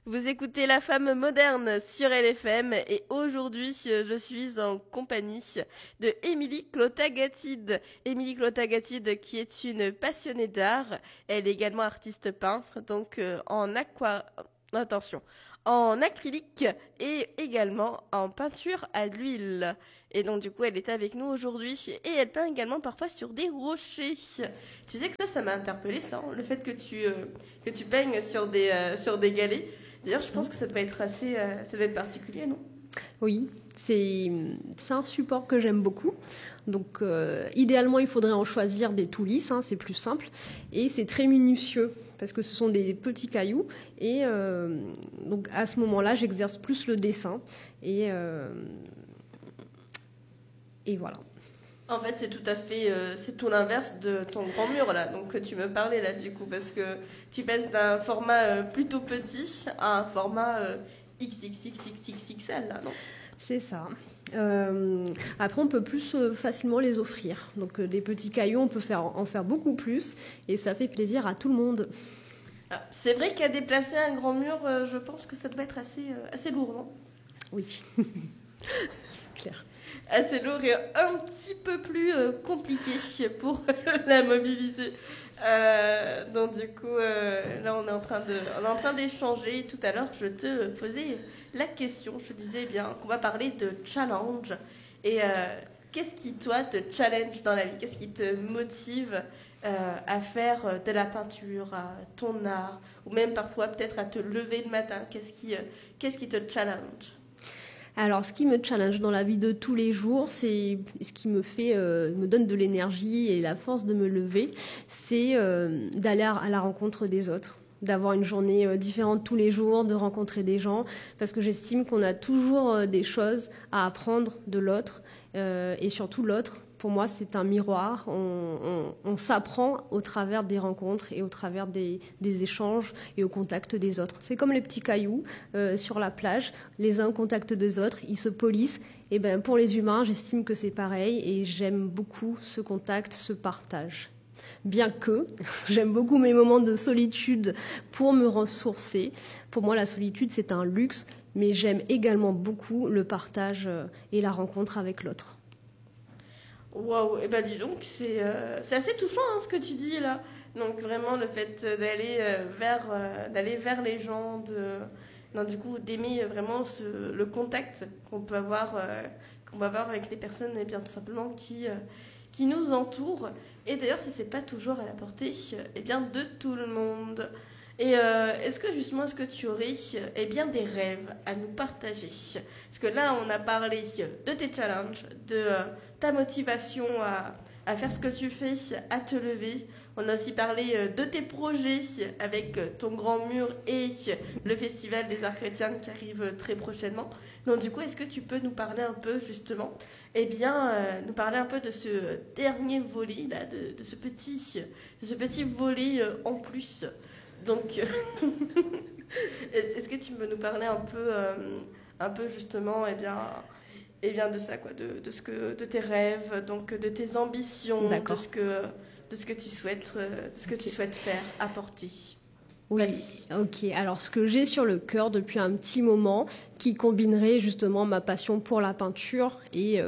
Vous écoutez La Femme Moderne sur LFM et aujourd'hui je suis en compagnie de Émilie Clothagatide. Émilie Clothagatide qui est une passionnée d'art, elle est également artiste peintre, donc en acrylique et également en peinture à l'huile. Et donc du coup elle est avec nous aujourd'hui et elle peint également parfois sur des rochers. Tu sais que ça m'a interpellée ça, hein, le fait que tu peignes sur des galets. D'ailleurs, je pense que ça doit être ça doit être particulier, non? Oui, c'est un support que j'aime beaucoup. Donc, idéalement, il faudrait en choisir des tout lisses, hein, c'est plus simple. Et c'est très minutieux parce que ce sont des petits cailloux. Et donc, à ce moment-là, j'exerce plus le dessin. Et voilà. En fait, c'est tout l'inverse de ton grand mur là, donc que tu me parlais là du coup, parce que tu passes d'un format plutôt petit à un format XXXXXL là, non? C'est ça. Après, on peut plus facilement les offrir. Donc, des petits cailloux, on peut en faire beaucoup plus. Et ça fait plaisir à tout le monde. Ah, c'est vrai qu'à déplacer un grand mur, je pense que ça doit être assez lourd, non? Oui, c'est clair. Assez lourd et un petit peu plus compliqué pour la mobilité. Donc du coup, là on est en train d'échanger. Tout à l'heure, je te posais la question. Je te disais bien qu'on va parler de challenge. Et qu'est-ce qui toi te challenge dans la vie? Qu'est-ce qui te motive à faire de la peinture, à ton art, ou même parfois peut-être à te lever le matin? Qu'est-ce qui te challenge? Alors, ce qui me challenge dans la vie de tous les jours, c'est ce qui me donne de l'énergie et la force de me lever, c'est d'aller à la rencontre des autres, d'avoir une journée différente tous les jours, de rencontrer des gens, parce que j'estime qu'on a toujours des choses à apprendre de l'autre, et surtout l'autre. Pour moi, c'est un miroir. On s'apprend au travers des rencontres et au travers des échanges et au contact des autres. C'est comme les petits cailloux sur la plage. Les uns au contact des autres, ils se polissent. Et ben, pour les humains, j'estime que c'est pareil et j'aime beaucoup ce contact, ce partage. Bien que j'aime beaucoup mes moments de solitude pour me ressourcer. Pour moi, la solitude, c'est un luxe, mais j'aime également beaucoup le partage et la rencontre avec l'autre. Waouh, et ben dis donc, c'est assez touchant hein, ce que tu dis là. Donc vraiment le fait d'aller vers les gens, non, du coup d'aimer vraiment le contact qu'on peut avoir avec les personnes et bien tout simplement qui nous entourent. Et d'ailleurs ça c'est pas toujours à la portée bien de tout le monde. Et est-ce que tu aurais bien des rêves à nous partager? Parce que là, on a parlé de tes challenges, de ta motivation à faire ce que tu fais, à te lever. On a aussi parlé de tes projets avec ton grand mur et le Festival des Arts Chrétiens qui arrive très prochainement. Donc du coup, est-ce que tu peux nous parler un peu justement, nous parler un peu de ce dernier volet là, de ce petit volet en plus. Donc, est-ce que tu peux nous parler un peu justement, de ça, quoi, de tes rêves, donc de tes ambitions, de ce que tu souhaites faire, apporter. Oui, vas-y. ok. Alors, ce que j'ai sur le cœur depuis un petit moment, qui combinerait justement ma passion pour la peinture et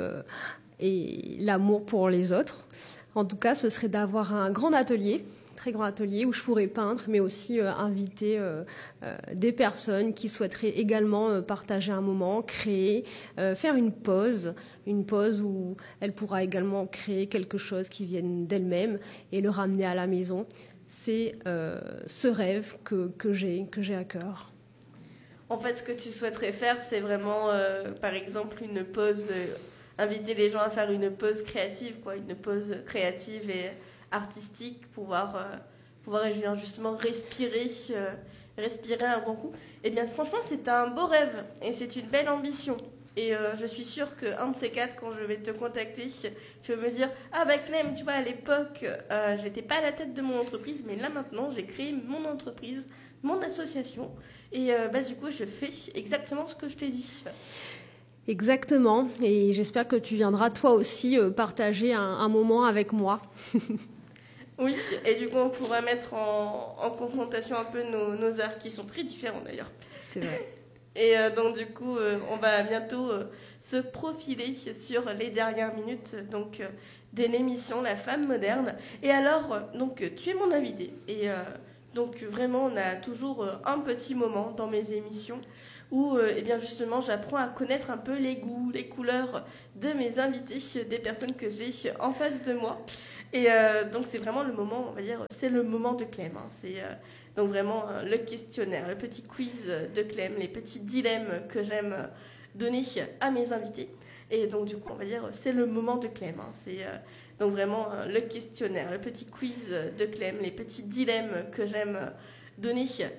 l'amour pour les autres, en tout cas, ce serait d'avoir un grand atelier, très grand atelier où je pourrais peindre, mais aussi inviter des personnes qui souhaiteraient également partager un moment, créer, faire une pause où elle pourra également créer quelque chose qui vienne d'elle-même et le ramener à la maison. C'est ce rêve que j'ai à cœur. En fait, ce que tu souhaiterais faire, c'est vraiment, par exemple, une pause, inviter les gens à faire une pause créative, quoi, une pause créative et artistique, pouvoir justement respirer un bon coup. Eh bien, franchement, c'est un beau rêve et c'est une belle ambition. Et je suis sûre qu'un de ces quatre, quand je vais te contacter, tu vas me dire ah bah Clem, tu vois, à l'époque, j'étais pas à la tête de mon entreprise, mais là maintenant, j'ai créé mon entreprise, mon association. Et du coup, je fais exactement ce que je t'ai dit. Exactement. Et j'espère que tu viendras toi aussi partager un moment avec moi. Oui, et du coup, on pourra mettre en confrontation un peu nos arts qui sont très différents d'ailleurs. C'est vrai. Et donc, du coup, on va bientôt se profiler sur les dernières minutes de l'émission La Femme Moderne. Et alors, tu es mon invité. Et donc, vraiment, on a toujours un petit moment dans mes émissions où, eh bien, justement, j'apprends à connaître un peu les goûts, les couleurs de mes invités, des personnes que j'ai en face de moi. Et donc, c'est vraiment le moment, on va dire, c'est le moment de Clem. Hein. C'est donc vraiment le questionnaire, le petit quiz de Clem, les petits dilemmes que j'aime donner à mes invités. Et donc, du coup, on va dire, c'est le moment de Clem. Hein. C'est donc vraiment le questionnaire, le petit quiz de Clem, les petits dilemmes que j'aime donner